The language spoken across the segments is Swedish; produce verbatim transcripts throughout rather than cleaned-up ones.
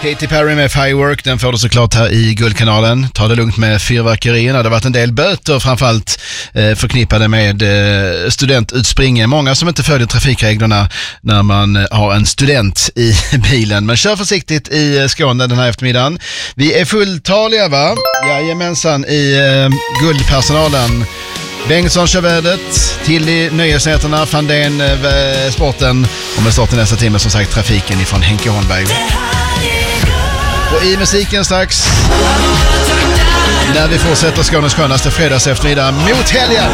Katy Perry med Firework, den får du såklart här i Guldkanalen. Ta det lugnt med fyrverkerierna. Det har varit en del böter framförallt eh, förknippade med eh, studentutspringen. Många som inte följer trafikreglerna när man eh, har en student i bilen. Men kör försiktigt i Skåne den här eftermiddagen. Vi är fulltaliga, va? Jajamensan, i eh, Guldpersonalen. Bengtsson kör vädret, till i nöjesnäterna, Fandén eh, sporten och med starten nästa timme som sagt trafiken ifrån Henke Holmberg. Och i musiken strax när vi fortsätter Skånes skönaste fredags eftermiddag mot helgen.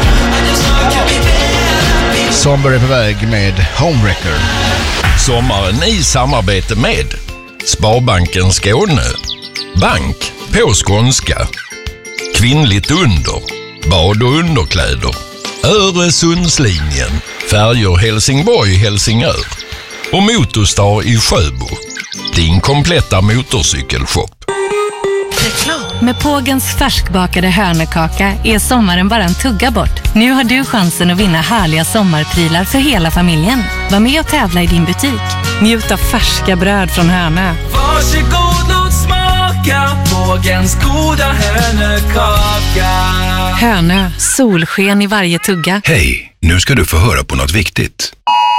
Somber är på väg med Homewrecker. Sommaren i samarbete med Sparbanken Skåne, bank på skånska, kvinnligt under, bad- och underkläder, Öresundslinjen, färjor Helsingborg-Helsingör och Motorstar i Sjöbo. Din kompletta motorcykelshop. Med Pågens färskbakade hörnekaka är sommaren bara en tugga bort. Nu har du chansen att vinna härliga sommarprylar för hela familjen. Var med och tävla i din butik. Njut av färska bröd från Hörnö. Varsågod, låt smaka Pågens goda hörnekaka. Hörnö, solsken i varje tugga. Hej, nu ska du få höra på något viktigt.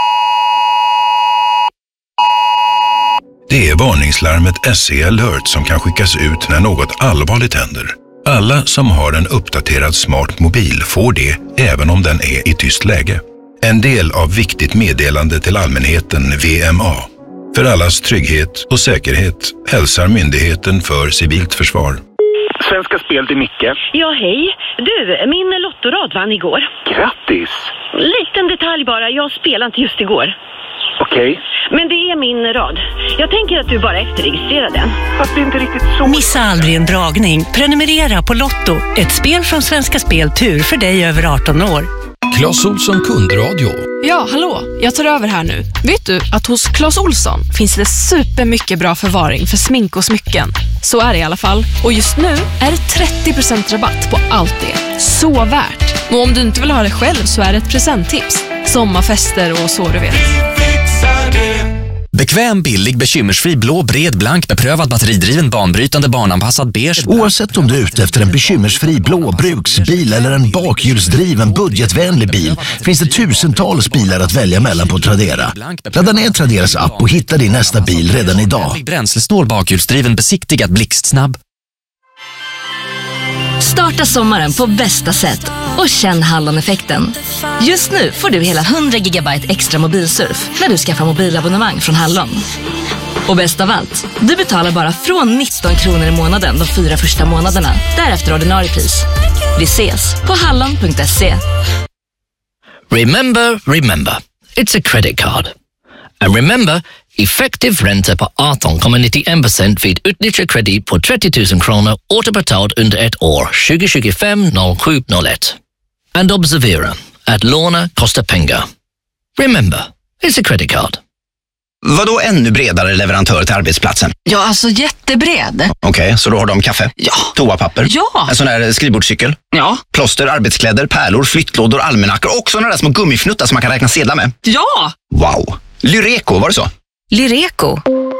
Det är varningslarmet S C Alert som kan skickas ut när något allvarligt händer. Alla som har en uppdaterad smart mobil får det även om den är i tyst läge. En del av viktigt meddelande till allmänheten V M A. För allas trygghet och säkerhet hälsar Myndigheten för civilt försvar. Svenska Spel till Micke. Ja, hej. Du, min lottorad vann igår. Grattis! Liten detalj bara, jag spelade inte just igår. Okej. Men det är min rad. Jag tänker att du bara efterregistrerar den. Fast det är inte riktigt så... Missa aldrig en dragning. Prenumerera på Lotto. Ett spel från Svenska Spel Tur för dig över arton år. Clas Olsson kundradio. Ja, hallå. Jag tar över här nu. Vet du att hos Clas Olsson finns det supermycket bra förvaring för smink och smycken. Så är det i alla fall. Och just nu är det trettio procent rabatt på allt det. Så värt. Och om du inte vill ha det själv så är det ett presenttips. Sommarfester och så du vet. Bekväm, billig, bekymmersfri, blå, bred, blank, beprövad, batteridriven, banbrytande, barnanpassad, beige. Oavsett om du är ute efter en bekymmersfri blå bruksbil eller en bakhjulsdriven, budgetvänlig bil finns det tusentals bilar att välja mellan på Tradera. Ladda ner Traderas app och hitta din nästa bil redan idag. Bränslesnål, bakhjulsdriven, besiktigad, blixtsnabb. Starta sommaren på bästa sätt och känn Hallon-effekten. Just nu får du hela hundra gigabyte extra mobilsurf när du skaffar mobilabonnemang från Hallon. Och bäst av allt, du betalar bara från nitton kronor i månaden de fyra första månaderna. Därefter ordinarie pris. Vi ses på hallon punkt se. Remember, remember, it's a credit card. And remember, effektiv ränta på arton komma nittiofem procent vid utnyttjad kredit på trettio tusen kronor återbetalt under ett år tjugo tjugofem noll sju noll ett. And observera att låna kostar pengar. Remember, it's a credit card. Vadå ännu bredare leverantör till arbetsplatsen? Ja, alltså jättebred. Okej, okay, så då har de kaffe? Ja. Toapapper? Ja. En sån här skrivbordscykel? Ja. Plåster, arbetskläder, pärlor, flyttlådor, almanackor och såna där små gummifnuttar som man kan räkna sedlar med? Ja! Wow! Lyreco, var det så? Lyreco.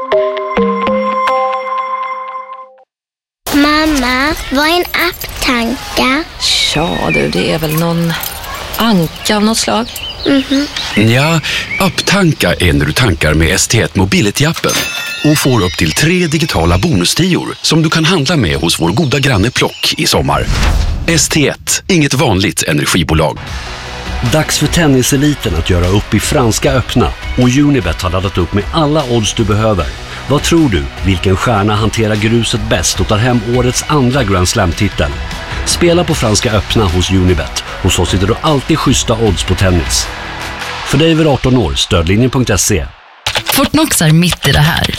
Mamma, vad är en apptanka? Ja du, det är väl någon anka av något slag. Mhm. Ja, apptanka är när du tankar med S T ett Mobility-appen och får upp till tre digitala bonustior som du kan handla med hos vår goda granne Plock i sommar. S T ett, inget vanligt energibolag. Dags för tenniseliten att göra upp i Franska öppna och Unibet har laddat upp med alla odds du behöver. Vad tror du? Vilken stjärna hanterar gruset bäst och tar hem årets andra Grand Slam-titel? Spela på Franska öppna hos Unibet och så sitter du alltid schyssta odds på tennis. För dig över arton år, stödlinjen punkt se. Fortnox är mitt i det här.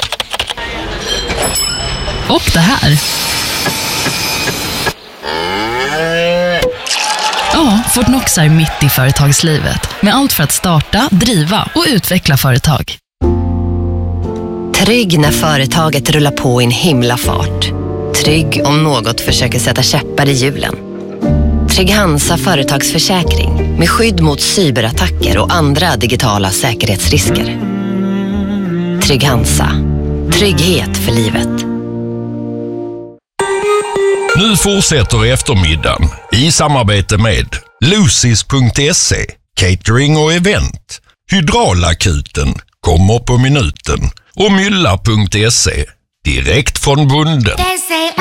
Och det här. Ja, Fortnox är mitt i företagslivet. Med allt för att starta, driva och utveckla företag. Trygg när företaget rullar på i en himla fart. Trygg om något försöker sätta käppar i hjulen. Trygg Hansa företagsförsäkring med skydd mot cyberattacker och andra digitala säkerhetsrisker. Trygg Hansa. Trygghet för livet. Nu fortsätter eftermiddagen i samarbete med Lucis punkt se, catering och event, Hydraulakuten, kommer på minuten och Mylla punkt se, direkt från bonden.